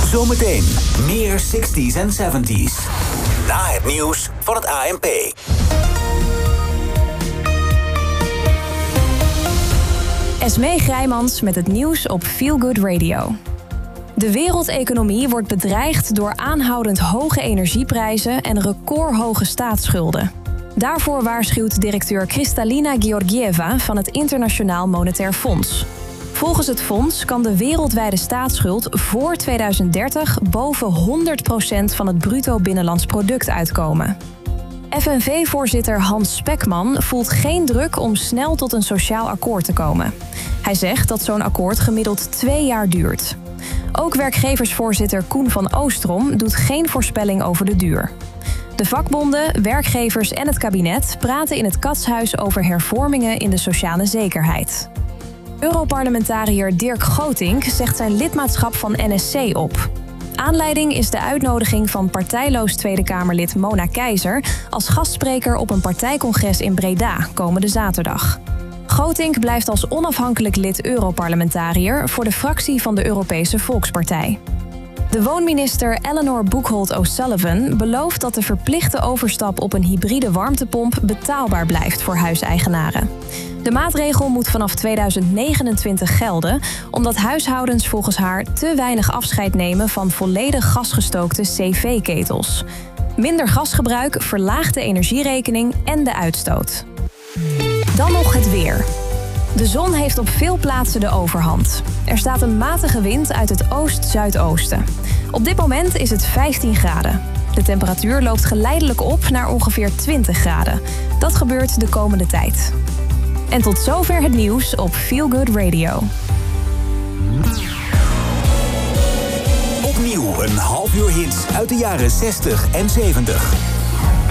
Zometeen meer 60s en 70s. Na het nieuws van het ANP. Esmee Grijmans met het nieuws op Feel Good Radio. De wereldeconomie wordt bedreigd door aanhoudend hoge energieprijzen en recordhoge staatsschulden. Daarvoor waarschuwt directeur Kristalina Georgieva van het Internationaal Monetair Fonds. Volgens het fonds kan de wereldwijde staatsschuld voor 2030 boven 100% van het bruto binnenlands product uitkomen. FNV-voorzitter Hans Spekman voelt geen druk om snel tot een sociaal akkoord te komen. Hij zegt dat zo'n akkoord gemiddeld 2 jaar duurt. Ook werkgeversvoorzitter Koen van Oostrom doet geen voorspelling over de duur. De vakbonden, werkgevers en het kabinet praten in het Katshuis over hervormingen in de sociale zekerheid. Europarlementariër Dirk Gootink zegt zijn lidmaatschap van NSC op. Aanleiding is de uitnodiging van partijloos Tweede Kamerlid Mona Keizer als gastspreker op een partijcongres in Breda komende zaterdag. Gootink blijft als onafhankelijk lid Europarlementariër voor de fractie van de Europese Volkspartij. De woonminister Eleanor Boekholt O'Sullivan belooft dat de verplichte overstap op een hybride warmtepomp betaalbaar blijft voor huiseigenaren. De maatregel moet vanaf 2029 gelden, omdat huishoudens volgens haar te weinig afscheid nemen van volledig gasgestookte cv-ketels. Minder gasgebruik verlaagt de energierekening en de uitstoot. Dan nog het weer. De zon heeft op veel plaatsen de overhand. Er staat een matige wind uit het oost-zuidoosten. Op dit moment is het 15 graden. De temperatuur loopt geleidelijk op naar ongeveer 20 graden. Dat gebeurt de komende tijd. En tot zover het nieuws op Feel Good Radio. Opnieuw een half uur hits uit de jaren 60 en 70.